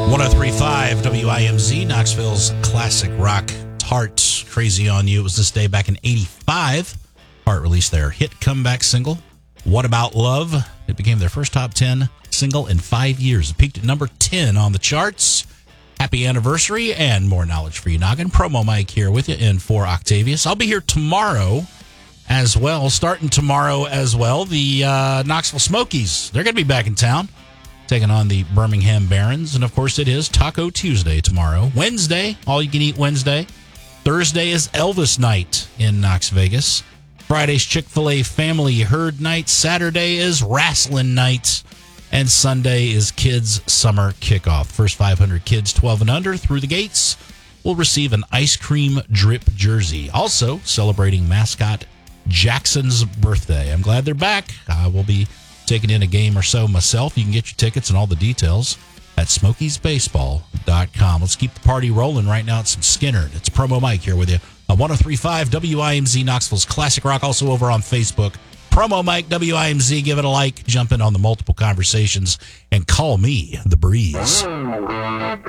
103.5 WIMZ, Knoxville's classic rock. Heart, Crazy on You. It was this day back in 85. Heart released their hit comeback single, What About Love? It became their first top 10 single in 5 years. It peaked at number 10 on the charts. Happy anniversary and more knowledge for you, Noggin. Promo Mike here with you in for Octavius. I'll be here tomorrow as well, starting tomorrow as well. The Knoxville Smokies, they're going to be back in town, taking on the Birmingham Barons. And, of course, it is Taco Tuesday tomorrow. Wednesday, all you can eat Wednesday. Thursday is Elvis night in Knox Vegas. Friday's Chick-fil-A Family Herd night. Saturday is Wrestling night. And Sunday is Kids Summer Kickoff. First 500 kids 12 and under through the gates will receive an ice cream drip jersey. Also celebrating mascot Jackson's birthday. I'm glad they're back. I will be taking in a game or so myself. You can get your tickets and all the details at SmokiesBaseball.com. Let's keep the party rolling right now. It's some Skinner. It's Promo Mike here with you on 103.5 WIMZ, Knoxville's classic rock. Also over on Facebook, Promo Mike WIMZ. Give it a like, jump in on the multiple conversations, and call me The Breeze.